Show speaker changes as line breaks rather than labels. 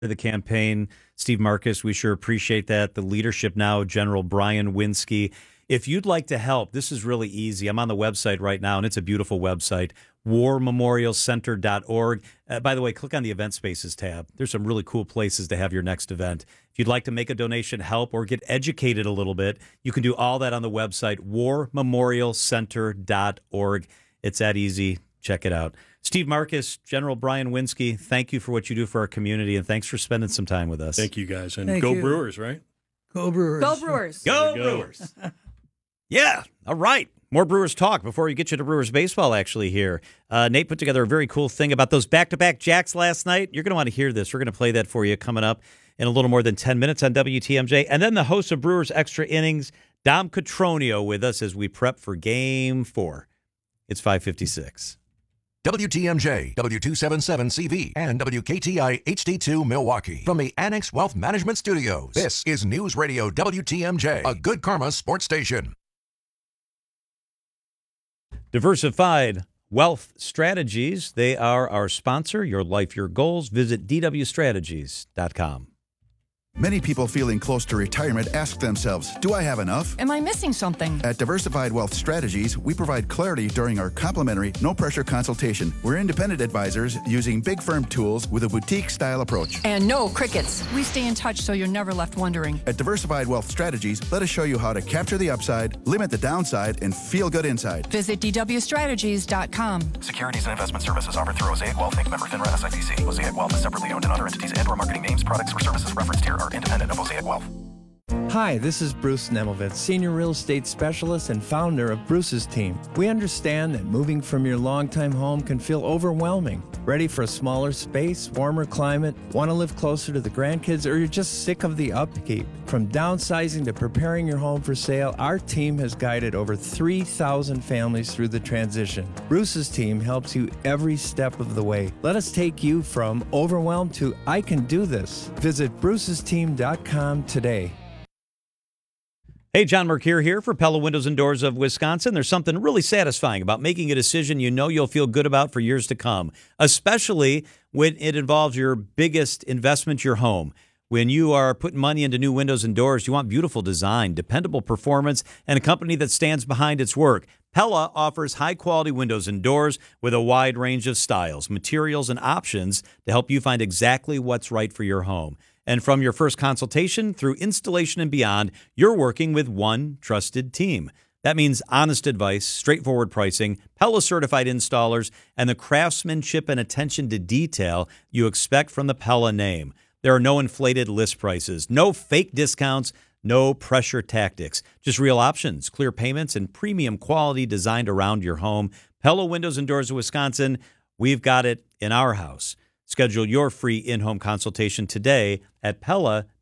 the campaign, Steve Marcus. We sure appreciate that. The leadership now, General Brian Winsky. If you'd like to help, this is really easy. I'm on the website right now, and it's a beautiful website, warmemorialcenter.org. By the way, click on the event spaces tab. There's some really cool places to have your next event. If you'd like to make a donation, help, or get educated a little bit, you can do all that on the website, warmemorialcenter.org. It's that easy. Check it out. Steve Marcus, General Brian Winsky, thank you for what you do for our community, and thanks for spending some time with us.
Thank you, guys. And
Thank
go
you.
Brewers, right?
Go Brewers.
Go Brewers.
Go Brewers. Yeah, all right. More Brewers talk before we get you to Brewers baseball actually here. Nate put together a very cool thing about those back-to-back jacks last night. You're going to want to hear this. We're going to play that for you coming up in a little more than 10 minutes on WTMJ. And then the host of Brewers Extra Innings, Dom Cotroneo, with us as we prep for Game 4. It's 5:56.
WTMJ, W277CV, and WKTI HD2 Milwaukee. From the Annex Wealth Management Studios, this is News Radio WTMJ, a Good Karma sports station.
Diversified Wealth Strategies. They are our sponsor. Your life, your goals. Visit dwstrategies.com.
Many people feeling close to retirement ask themselves, do I have enough?
Am I missing something?
At Diversified Wealth Strategies, we provide clarity during our complimentary, no-pressure consultation. We're independent advisors using big firm tools with a boutique-style approach.
And no crickets. We stay in touch so you're never left wondering.
At Diversified Wealth Strategies, let us show you how to capture the upside, limit the downside, and feel good inside.
Visit dwstrategies.com.
Securities and investment services offered through Mosaic Wealth Inc. Member FINRA SIPC. Mosaic Wealth is separately owned, and other entities and/or marketing names, products, or services referenced here are independent of Mosaic Wealth.
Hi, this is Bruce Nemovitz, Senior Real Estate Specialist and founder of Bruce's Team. We understand that moving from your longtime home can feel overwhelming. Ready for a smaller space, warmer climate, want to live closer to the grandkids, or you're just sick of the upkeep? From downsizing to preparing your home for sale, our team has guided over 3,000 families through the transition. Bruce's Team helps you every step of the way. Let us take you from overwhelmed to I can do this. Visit brucesteam.com today.
Hey, John Mercure here for Pella Windows and Doors of Wisconsin. There's something really satisfying about making a decision you know you'll feel good about for years to come, especially when it involves your biggest investment, your home. When you are putting money into new windows and doors, you want beautiful design, dependable performance, and a company that stands behind its work. Pella offers high-quality windows and doors with a wide range of styles, materials, and options to help you find exactly what's right for your home. And from your first consultation through installation and beyond, you're working with one trusted team. That means honest advice, straightforward pricing, Pella-certified installers, and the craftsmanship and attention to detail you expect from the Pella name. There are no inflated list prices, no fake discounts, no pressure tactics, just real options, clear payments, and premium quality designed around your home. Pella Windows and Doors of Wisconsin, we've got it in our house. Schedule your free in-home consultation today at Pella.com.